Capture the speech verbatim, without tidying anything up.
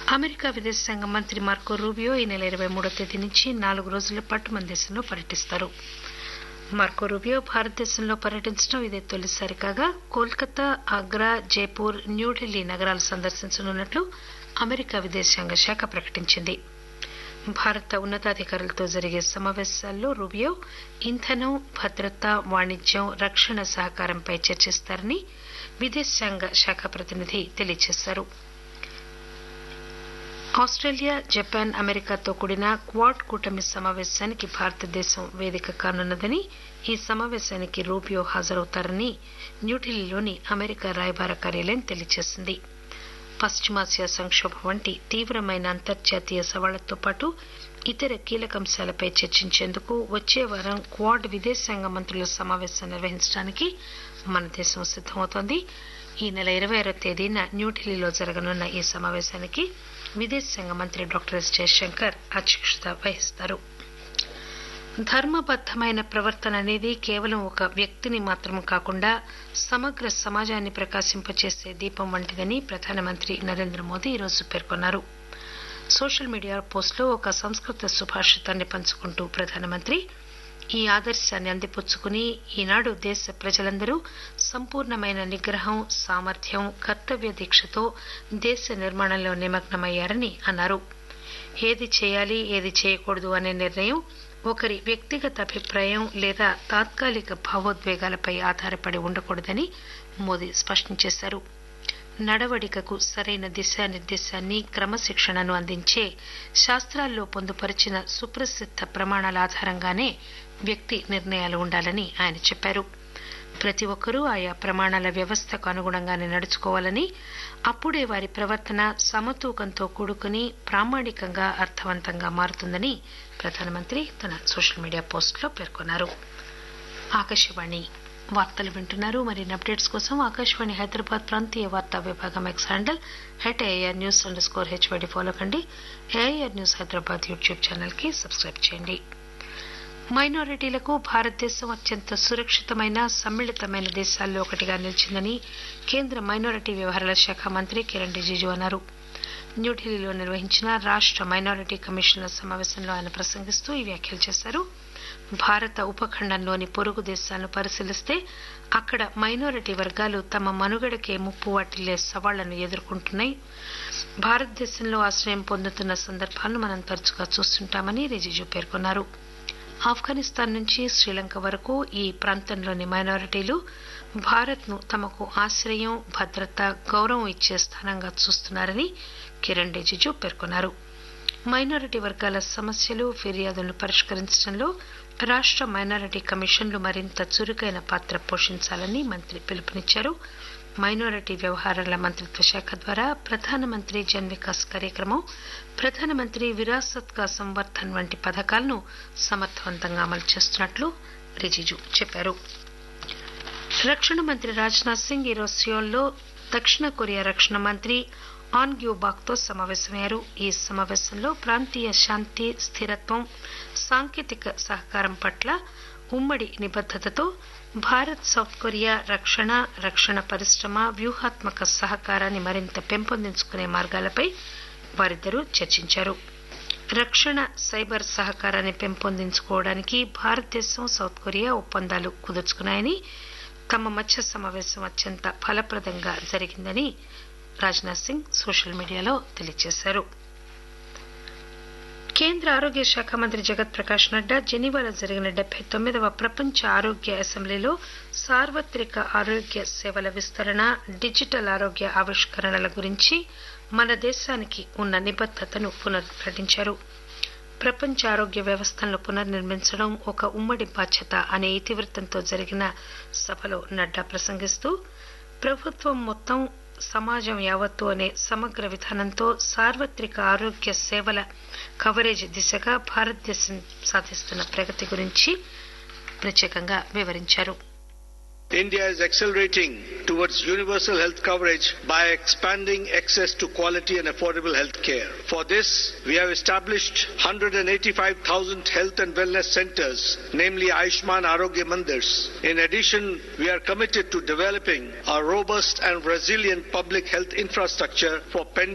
America విదేశాంగ మంత్రి Marco Rubio ఈ నెల ఇరవై మూడో తేదీ నుంచి నాలుగు రోజుల పాటు మన దేశంలో పర్యటిస్తారు. మార్కో రూబియో భారతదేశంలో పర్యటించడం ఇదే తొలిసారి కాగా కోల్కతా, ఆగ్రా, జైపూర్, న్యూఢిల్లీ నగరాలు సందర్శించనున్నట్లు అమెరికా విదేశాంగ శాఖ ప్రకటించింది. భారత ఉన్నతాధికారులతో జరిగే సమావేశాల్లో రూబియో ఇంధనం, భద్రత, వాణిజ్యం, రక్షణ సహకారంపై చర్చిస్తారని విదేశాంగ శాఖ ప్రతినిధి తెలియజేశారు. ఆస్ట్రేలియా, జపాన్, అమెరికాతో కూడిన క్వాడ్ కూటమి సమావేశానికి భారతదేశం వేదిక కానున్నదని, ఈ సమావేశానికి రూబియో హాజరవుతారని న్యూఢిల్లీలోని అమెరికా రాయబార కార్యాలయం తెలియజేసింది. పశ్చిమాసియా సంక్షోభం వంటి తీవ్రమైన అంతర్జాతీయ సవాళ్లతో పాటు ఇతర కీలక అంశాలపై చర్చించేందుకు వచ్చే వారం క్వాడ్ విదేశాంగ మంత్రుల సమావేశం నిర్వహించడానికి మన దేశం సిద్దమవుతోంది. ఈ నెల ఇరవై ఆరో తేదీన న్యూఢిల్లీలో జరగనున్న ఈ సమావేశానికి విదేశాంగ మంత్రి డాక్టర్ ఎస్ జయశంకర్ అధ్యక్షత వహిస్తారు. ధర్మబద్దమైన ప్రవర్తన అనేది కేవలం ఒక వ్యక్తిని మాత్రం కాకుండా సమగ్ర సమాజాన్ని ప్రకాశింపచేసే దీపం వంటిదని ప్రధానమంత్రి నరేంద్ర మోదీ ఈరోజు పేర్కొన్నారు. సోషల్ మీడియా పోస్టులో ఒక సంస్కృత సుభాషితాన్ని పంచుకుంటూ ప్రధానమంత్రి ఈ ఆదర్శాన్ని అందిపుచ్చుకుని ఈనాడు దేశ ప్రజలందరూ సంపూర్ణమైన నిగ్రహం, సామర్థ్యం, కర్తవ్య దీక్షతో దేశ నిర్మాణంలో నిమగ్నమయ్యారని అన్నారు. ఏది చేయాలి, ఏది చేయకూడదు అనే నిర్ణయం ఒకరి వ్యక్తిగత అభిప్రాయం లేదా తాత్కాలిక భావోద్వేగాలపై ఆధారపడి ఉండకూడదని మోదీ స్పష్టం చేశారు. నడవడికకు సరైన దిశానిర్దేశాన్ని, క్రమశిక్షణను అందించే శాస్త్రాల్లో పొందుపరిచిన సుప్రసిద్ధ ప్రమాణాల ఆధారంగానే వ్యక్తి నిర్ణయాలు ఉండాలని ఆయన చెప్పారు. ప్రతి ఒక్కరూ ఆయా ప్రమాణాల వ్యవస్థకు అనుగుణంగానే నడుచుకోవాలని, అప్పుడే వారి ప్రవర్తన సమతూకంతో కూడుకుని ప్రామాణికంగా, అర్థవంతంగా మారుతుందని ప్రధానమంత్రి తన సోషల్ మీడియా పోస్టులో పేర్కొన్నారు. ఆకాశవాణి వార్తలు వింటున్నారు. మరిన్ని అప్డేట్స్ కోసం ఆకాశవాణి హైదరాబాద్ ప్రాంతీయ వార్తా విభాగం ఎక్స్ హ్యాండిల్ హెట్ AIR news under score HYD follow కండి. AIR news Hyderabad YouTube channel కి సబ్స్క్రైబ్ చేయండి. మైనారిటీలకు భారతదేశం అత్యంత సురక్షితమైన, సమ్మిళితమైన దేశాల్లో ఒకటిగా నిలిచిందని కేంద్ర మైనారిటీ వ్యవహారాల శాఖ మంత్రి కిరణ్ రిజిజు అన్నారు. న్యూఢిల్లీలో నిర్వహించిన రాష్ట మైనారిటీ కమిషన్ల సమావేశంలో ఆయన ప్రసంగిస్తూ ఈ వ్యాఖ్యలు చేశారు. భారత ఉపఖండంలోని పొరుగు దేశాలను పరిశీలిస్తే అక్కడ మైనారిటీ వర్గాలు తమ మనుగడకే ముప్పు వాటిల్లే సవాళ్లను ఎదుర్కొంటున్నాయి. భారతదేశంలో ఆశ్రయం పొందుతున్న సందర్భాలను మనం తరచుగా చూస్తుంటామని రిజిజు పేర్కొన్నారు. ఆఫ్ఘనిస్తాన్ నుంచి శ్రీలంక వరకు ఈ ప్రాంతంలోని మైనారిటీలు భారత్ ను తమకు ఆశ్రయం, భద్రత, గౌరవం ఇచ్చే స్థానంగా చూస్తున్నారని కిరణ్ రిజిజు పేర్కొన్నారు. మైనారిటీ వర్గాల సమస్యలు, ఫిర్యాదులను పరిష్కరించడంలో రాష్ట మైనారిటీ కమిషన్లు మరింత చురుకైన పాత్ర పోషించాలని మంత్రి పిలుపునిచ్చారు. మైనారిటీ వ్యవహారాల మంత్రిత్వ శాఖ ద్వారా ప్రధానమంత్రి జన్ వికాస్ కార్యక్రమం, ప్రధానమంత్రి విరాసత్ కా సంవర్ధన్ వంటి పథకాలను సమర్థవంతంగా అమలు చేస్తున్నట్లు రిజిజు చెప్పారు. రక్షణ మంత్రి రాజ్నాథ్ సింగ్ ఈరోజు సియోల్లో దక్షిణ కొరియా రక్షణ మంత్రి ఆన్ గ్యూబాక్ తో సమావేశమయ్యారు. ఈ సమావేశంలో ప్రాంతీయ శాంతి, స్థిరత్వం, సాంకేతిక సహకారం పట్ల ఉమ్మడి నిబద్దతతో భారత్ సౌత్ కొరియా రక్షణ, రక్షణ పరిశ్రమ, వ్యూహాత్మక సహకారాన్ని మరింత పెంపొందించుకునే మార్గాలపై వారిద్దరూ చర్చించారు. రక్షణ, సైబర్ సహకారాన్ని పెంపొందించుకోవడానికి భారతదేశం, సౌత్ కొరియా ఒప్పందాలు కుదుర్చుకున్నాయని, తమ మధ్య సమావేశం అత్యంత ఫలప్రదంగా జరిగిందని రాజ్నాథ్ సింగ్ సోషల్ మీడియాలో తెలియజేశారు. కేంద్ర ఆరోగ్య శాఖ మంత్రి జగత్ ప్రకాష్ నడ్డా జెనీవాలో జరిగిన డెబ్బై తొమ్మిదవ ప్రపంచ ఆరోగ్య అసెంబ్లీలో సార్వత్రిక ఆరోగ్య సేవల విస్తరణ, డిజిటల్ ఆరోగ్య ఆవిష్కరణల గురించి మన దేశానికి ఉన్న నిబద్దతను పునరుద్ఘాటించారు. ప్రపంచ ఆరోగ్య వ్యవస్థలను పునర్నిర్మించడం ఒక ఉమ్మడి బాధ్యత అనే ఇతివృత్తంతో జరిగిన సభలో నడ్డా ప్రసంగిస్తూ ప్రభుత్వం మొత్తం, సమాజం యావత్తు అనే సమగ్ర విధానంతో సార్వత్రిక ఆరోగ్య సేవల కవరేజ్ దిశగా భారతదేశం సాధిస్తున్న ప్రగతి గురించి ప్రత్యేకంగా వివరించారు. India is accelerating towards universal health coverage by expanding access to quality and affordable health care. For this, we have established one hundred eighty-five thousand health and wellness centers, namely Ayushman Arogya Mandirs. In addition, we are committed to developing a robust and resilient public health infrastructure for pending